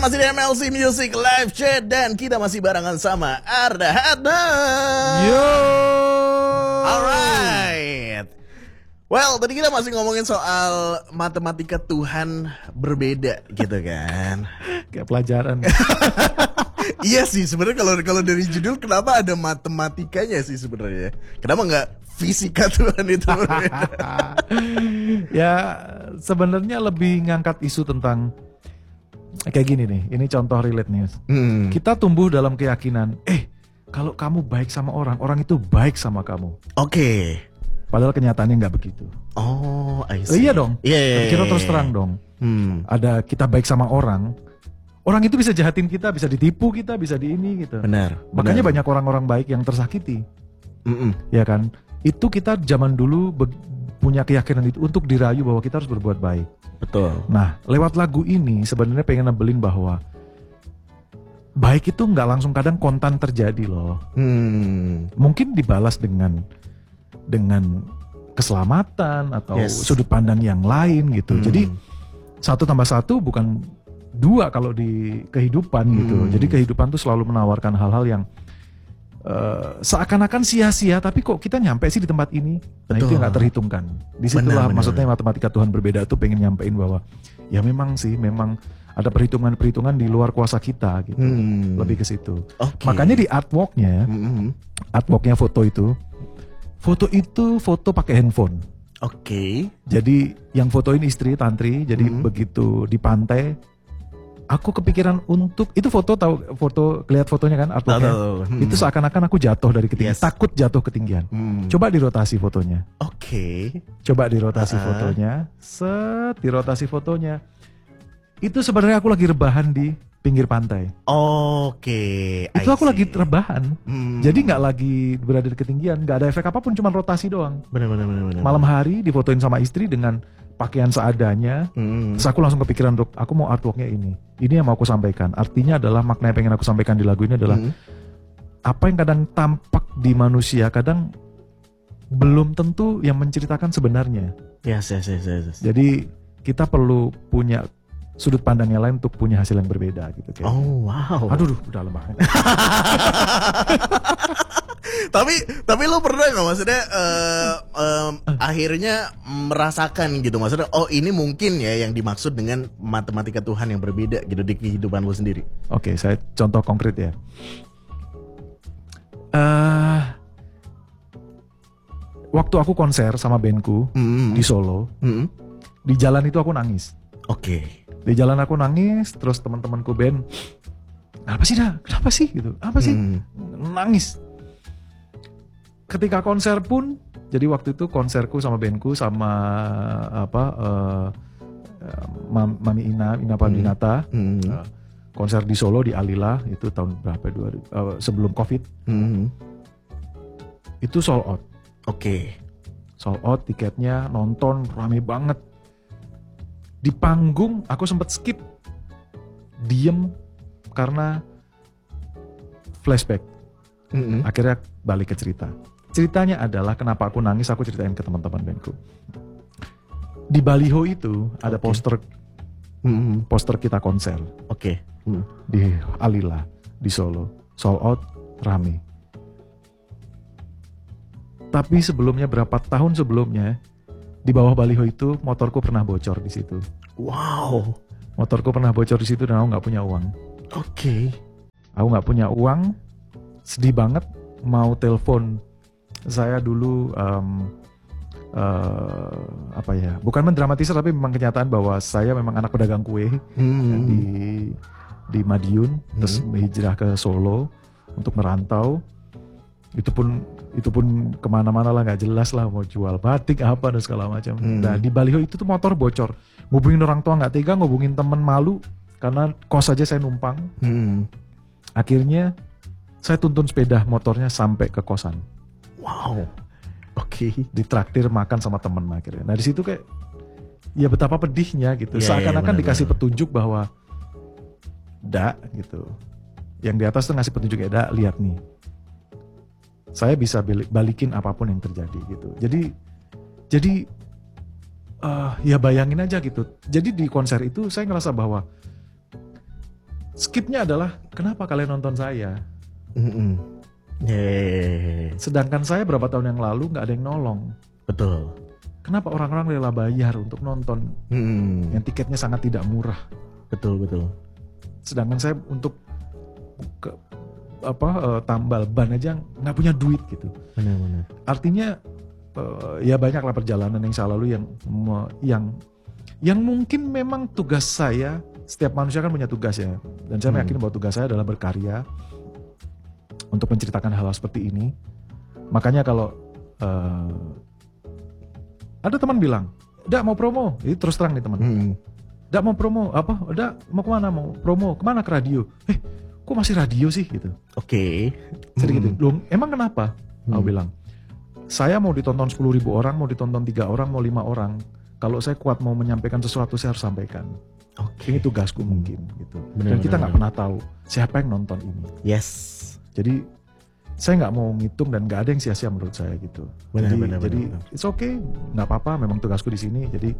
Kalian masih di MLC Music Live Chat dan kita masih barengan sama Arda Hadda. Yo. Alright. Well, tadi kita masih ngomongin soal matematika Tuhan berbeda gitu kan. Kayak pelajaran. Iya sih sebenarnya kalau dari judul kenapa ada matematikanya sih sebenarnya? Kenapa nggak fisika Tuhan itu berbeda? Ya sebenarnya lebih ngangkat isu tentang kayak gini nih. Ini contoh relate news. Kita tumbuh dalam keyakinan, kalau kamu baik sama orang, orang itu baik sama kamu. Oke. Padahal kenyataannya nggak begitu. Oh, I see. Iya dong. Iya. Kita terus terang dong. Ada kita baik sama orang itu bisa jahatin kita, bisa ditipu kita, bisa di ini gitu. Benar. Makanya banyak orang-orang baik yang tersakiti. Ya kan? Itu kita zaman dulu punya keyakinan itu untuk dirayu bahwa kita harus berbuat baik. Betul. Nah, lewat lagu ini sebenarnya pengen nebelin bahwa baik itu nggak langsung kadang kontan terjadi loh. Mungkin dibalas dengan keselamatan atau sudut pandang yang lain gitu. Jadi 1 tambah 1 bukan 2 kalau di kehidupan gitu. Jadi kehidupan tuh selalu menawarkan hal-hal yang seakan-akan sia-sia, tapi kok kita nyampe sih di tempat ini. Nah itu yang gak terhitungkan. Disitulah maksudnya matematika Tuhan berbeda tuh pengen nyampein bahwa ya memang ada perhitungan-perhitungan di luar kuasa kita gitu. Lebih ke situ. Makanya di artworknya foto itu pakai handphone. Jadi yang fotoin istri Tantri. Jadi begitu di pantai, aku kepikiran untuk itu lihat fotonya kan artworknya. Itu seakan-akan aku jatuh dari ketinggian, takut jatuh ketinggian. Coba dirotasi fotonya. Coba dirotasi fotonya. Dirotasi fotonya. Itu sebenarnya aku lagi rebahan di pinggir pantai. Itu aku lagi rebahan. Jadi nggak lagi berada di ketinggian, nggak ada efek apapun, cuma rotasi doang. Benar. Malam hari difotoin sama istri dengan pakaian seadanya. Terus aku langsung kepikiran untuk aku mau artworknya ini. Ini yang mau aku sampaikan. Artinya adalah makna yang pengen aku sampaikan di lagu ini adalah apa yang kadang tampak di manusia kadang belum tentu yang menceritakan sebenarnya. Yes. Jadi kita perlu punya sudut pandang yang lain untuk punya hasil yang berbeda gitu kayak. Oh wow. Aduh, udah lemah. tapi lo pernah nggak maksudnya akhirnya merasakan gitu maksudnya ini mungkin ya yang dimaksud dengan matematika Tuhan yang berbeda gitu di kehidupan lo sendiri. Oke, saya contoh konkret ya. Waktu aku konser sama bandku di Solo, di jalan itu aku nangis. Di jalan aku nangis, terus teman-temanku band, kenapa sih gitu, apa sih, nangis. Ketika konser pun, jadi waktu itu konserku sama bandku sama Mami Ina Pandinata, konser di Solo di Alila itu tahun berapa, sebelum COVID, itu sold out. Sold out tiketnya, nonton rame banget. Di panggung aku sempat skip, diem karena flashback. Akhirnya balik ke cerita. Ceritanya adalah kenapa aku nangis, aku ceritain ke teman-teman bandku. Di baliho itu ada poster kita konser. Di Alila di Solo, sold out, rame. Tapi sebelumnya berapa tahun sebelumnya, di bawah baliho itu motorku pernah bocor di situ. Wow. Motorku pernah bocor di situ dan aku nggak punya uang. Aku nggak punya uang, sedih banget. Mau telepon saya dulu, bukan mendramatisir tapi memang kenyataan bahwa saya memang anak pedagang kue di Madiun, terus hijrah ke Solo untuk merantau. Itu pun kemana-mana lah, nggak jelas lah, mau jual batik apa dan segala macam. Nah di baliho itu tuh motor bocor, ngubungin orang tua nggak tega, ngubungin temen malu karena kos aja saya numpang. Akhirnya saya tuntun sepeda motornya sampai ke kosan. Wow. Ditraktir makan sama temen akhirnya. Nah di situ kayak ya betapa pedihnya gitu. Seakan-akan dikasih petunjuk bahwa gitu. Yang di atas tuh ngasih petunjuk kayak lihat nih. Saya bisa balikin apapun yang terjadi gitu. Jadi ya bayangin aja gitu. Jadi di konser itu saya ngerasa bahwa skipnya adalah kenapa kalian nonton saya? Yeah. Sedangkan saya berapa tahun yang lalu nggak ada yang nolong. Betul. Kenapa orang-orang rela bayar untuk nonton yang tiketnya sangat tidak murah? Betul. Sedangkan saya untuk tambal ban aja nggak punya duit gitu. Benar. Artinya ya banyaklah perjalanan yang saya lalui yang mungkin memang tugas saya. Setiap manusia kan punya tugas ya, dan saya yakin bahwa tugas saya adalah berkarya untuk menceritakan hal seperti ini. Makanya kalau ada teman bilang, "Dak mau promo," ini terus terang nih teman. "Dak mau promo apa? Dak mau kemana? Mau promo kemana? Ke radio?" Kok masih radio sih gitu? Oke. Jadi gitu. Loh, emang kenapa? Aku bilang, saya mau ditonton 10.000 orang, mau ditonton 3 orang, mau 5 orang. Kalau saya kuat mau menyampaikan sesuatu, saya harus sampaikan. Ini tugasku mungkin gitu. Dan kita nggak pernah tahu siapa yang nonton ini. Yes. Jadi saya nggak mau ngitung dan nggak ada yang sia-sia menurut saya gitu. Jadi it's okay, nggak apa-apa. Memang tugasku di sini. Jadi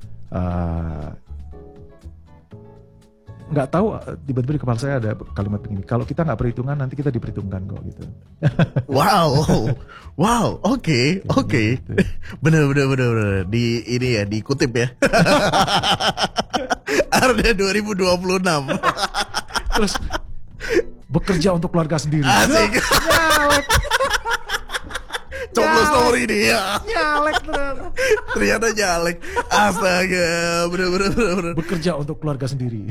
nggak tahu tiba-tiba di kepala saya ada kalimat begini. Kalau kita nggak perhitungan, nanti kita diperhitungkan kok gitu. Wow. Oke. Bener. Di ini ya, dikutip ya. Arda 2026. Terus bekerja untuk keluarga sendiri. Asik. Nyalek. Coblos nomor ini ya. Nyalek Ternyata nyalek. Astaga, bener. Bekerja untuk keluarga sendiri.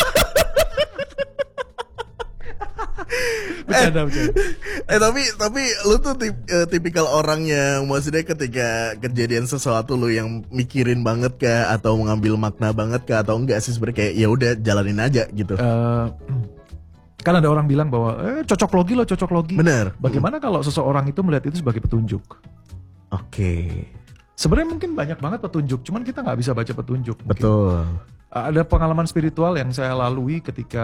Bercanda. Tapi lu tuh tipikal orang yang maksudnya ketika kejadian sesuatu lu yang mikirin banget kah atau mengambil makna banget kah atau enggak sih sebenarnya kayak ya udah jalanin aja gitu. Kan ada orang bilang bahwa cocok logi. Bener. Bagaimana kalau seseorang itu melihat itu sebagai petunjuk? Oke. Sebenarnya mungkin banyak banget petunjuk, cuman kita nggak bisa baca petunjuk. Betul. Ada pengalaman spiritual yang saya lalui ketika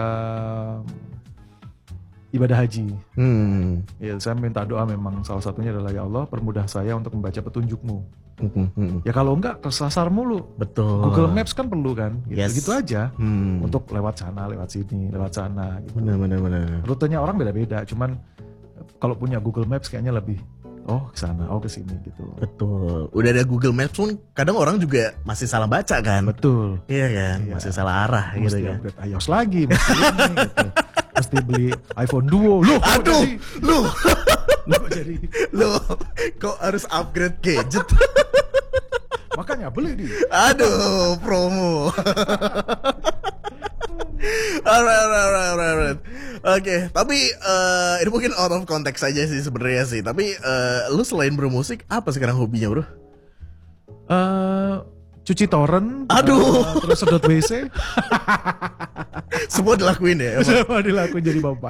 ibadah haji. Ya, saya minta doa memang salah satunya adalah ya Allah permudah saya untuk membaca petunjukmu. Ya kalau enggak kesasar mulu. Betul. Google Maps kan perlu kan. Gitu aja. Untuk lewat sana, lewat sini, lewat sana. Gitu. Benar. Rutenya orang beda-beda. Cuman kalau punya Google Maps kayaknya lebih ke sana, ke sini gitu. Betul. Udah ada Google Maps pun kadang orang juga masih salah baca kan. Betul. Iya kan. Iya. Masih salah arah Mesti gitu kan. upgrade iOS lagi. Mesti ini, gitu. Mesti beli iPhone Duo. Loh, kok harus upgrade gadget? Makanya beli nih. Aduh, promo. Alright. Oke, tapi ini mungkin out of context aja sih sebenarnya sih. Tapi lu selain bermusik, apa sekarang hobinya, bro? Cuci torrent. Aduh. Terus sedot WC. Semua dilakuin ya? Semua dilakuin jadi bapak.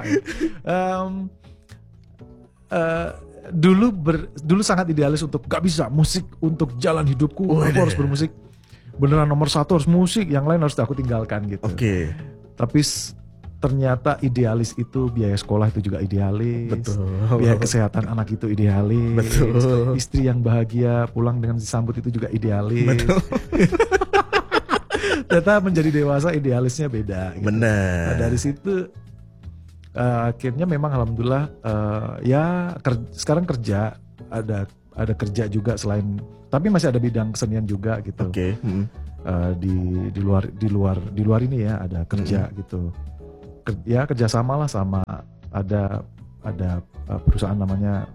Dulu sangat idealis untuk gak bisa musik untuk jalan hidupku. Aku harus bermusik. Beneran nomor 1 harus musik, yang lain harus aku tinggalkan gitu. Oke. Tapi ternyata idealis itu biaya sekolah itu juga idealis. Betul. Biaya kesehatan anak itu idealis. Betul. Istri yang bahagia pulang dengan disambut itu juga idealis. Betul. Ternyata menjadi dewasa idealisnya beda. Gitu. Benar. Nah, dari situ akhirnya memang alhamdulillah sekarang kerja ada kerja juga selain, tapi masih ada bidang kesenian juga gitu. Oke. Di luar ini ya ada kerja gitu. Ya kerjasama lah sama ada perusahaan namanya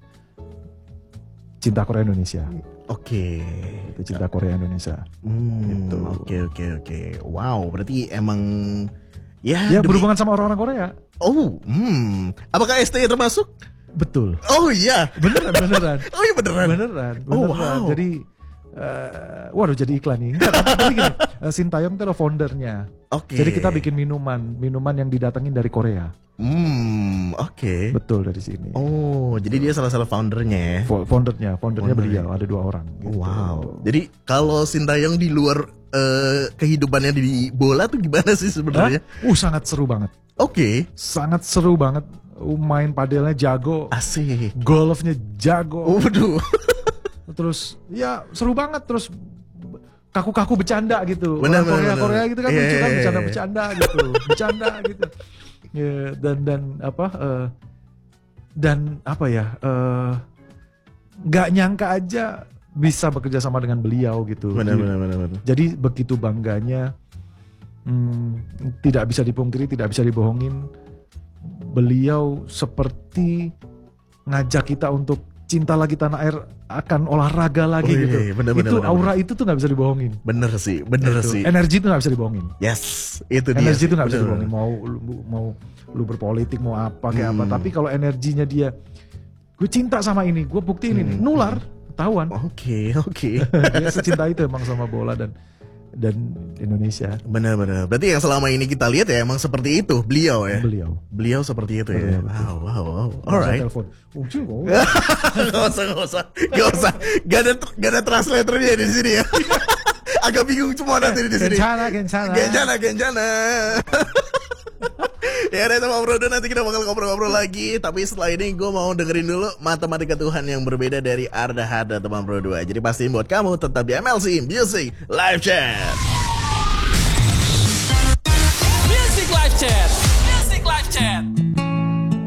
Cinta Korea Indonesia. Oke. Itu Cinta Korea Indonesia. Gitu. Oke. Wow, berarti emang ya berhubungan sama orang-orang Korea. Apakah ST termasuk? Betul. Oh iya. Beneran. Oh iya beneran. Oh wow. Jadi waduh jadi iklan nih. Tapi gini, Sintayong itu adalah foundernya. Oke. Jadi kita bikin minuman yang didatengin dari Korea. Oke. Betul dari sini. Oh, jadi dia salah foundernya ya? Foundernya beliau, ada 2 orang. Gitu. Wow. Jadi kalau Sintayong di luar kehidupannya di bola tuh gimana sih sebenarnya? Sangat seru banget. Oke. Sangat seru banget. Main padelnya jago. Asik. Golfnya jago. Waduh. Terus ya seru banget, terus kaku-kaku bercanda gitu. Benar, Orang benar, Korea benar. gitu kan Iya, lucu kan iya, iya. bercanda gitu, bercanda gitu. Ya, dan apa? Dan apa ya? Nggak nyangka aja bisa bekerja sama dengan beliau gitu. Benar. Jadi begitu bangganya, tidak bisa dipungkiri, tidak bisa dibohongin. Beliau seperti ngajak kita untuk cinta lagi tanah air, akan olahraga lagi gitu. Iya, bener, Itu bener, aura itu tuh nggak bisa dibohongin. Bener sih. Gitu. Energi itu nggak bisa dibohongin. Yes, itu dia. Energi itu nggak bisa Bener. dibohongin. Mau lu berpolitik mau apa kayak apa. Tapi kalau energinya dia, gue cinta sama ini, gue buktiin ini, nular, ketahuan. Oke. Dia secinta itu emang sama bola dan Indonesia. Benar. Berarti yang selama ini kita lihat ya emang seperti itu beliau ya. Beliau seperti itu ya. Wow. Alright. Telepon. Gak usah. Gak ada translatornya di sini ya. Agak bingung semua nanti di sini. Gencana. Ya udah teman bro, nanti kita bakal ngobrol-ngobrol lagi. Tapi setelah ini gue mau dengerin dulu Matematika Tuhan yang berbeda dari Arda Hada teman bro 2. Jadi pastiin buat kamu tetap di MLC Music Live Chat.